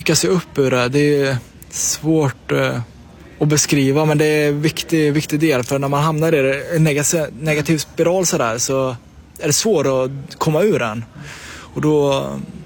trycka sig upp ur det. Det är svårt att beskriva, men det är en viktig del. För när man hamnar i en negativ spiral sådär, så är det svårt att komma ur den. Och då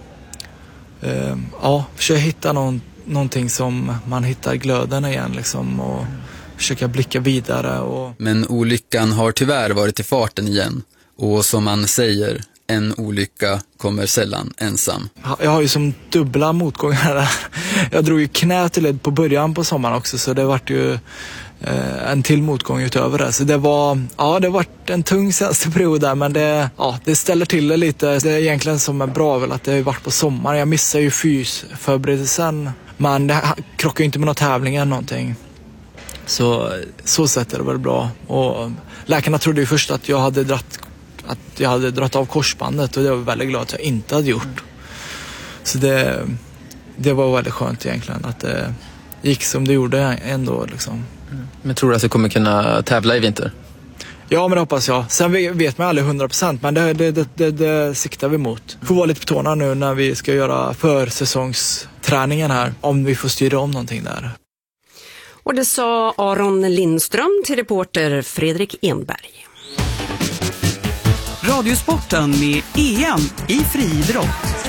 försöka hitta någonting som man hittar glöden igen liksom, och försöka blicka vidare. Men olyckan har tyvärr varit i farten igen. Och som man säger, en olycka kommer sällan ensam. Jag har ju som dubbla motgångar där. Jag drog ju knät till led på början på sommaren också, så det vart ju en till motgång utöver det. Så det var en tung senaste period där, men det ställer till det lite. Det är egentligen som är bra väl att det har varit på sommaren. Jag missar ju fysförberedelsen, men det krockar ju inte med någon tävling eller någonting. Så sätt är det väl bra. Och läkarna trodde ju först att jag hade dratt av korsbandet, och det var jag väldigt glad att jag inte hade gjort. Så det var väldigt skönt egentligen att det gick som det gjorde ändå liksom. Men tror du att du kommer kunna tävla i vinter? Ja, men det hoppas jag. Sen vet man aldrig 100%, men det siktar vi mot. Får vara lite på tårna nu när vi ska göra försäsongsträningen här, om vi får styra om någonting där. Och det sa Aron Lindström till reporter Fredrik Enberg. Radiosporten med EM i friidrott.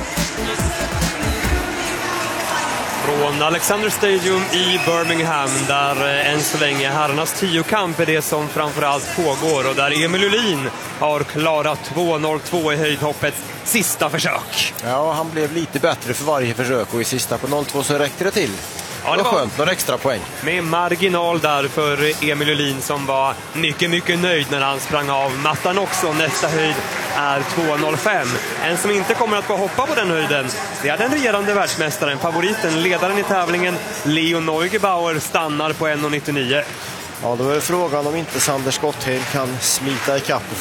Från Alexander Stadium i Birmingham, där än så länge herrarnas 10-kamp är det som framförallt pågår, och där Emil Uhlin har klarat 2.02 i höjdhoppets sista försök. Ja, han blev lite bättre för varje försök, och i sista på 0.2 så räckte det till. Ja, det var skönt, några extra poäng. Med marginal där för Emil Uhlin, som var mycket nöjd när han sprang av mattan också. Nästa höjd är 2.05. En som inte kommer att få hoppa på den höjden, det är den regerande världsmästaren, favoriten, ledaren i tävlingen, Leo Neugebauer, stannar på 1.99. Ja, då är frågan om inte Sander Skottheim kan smita ikapp och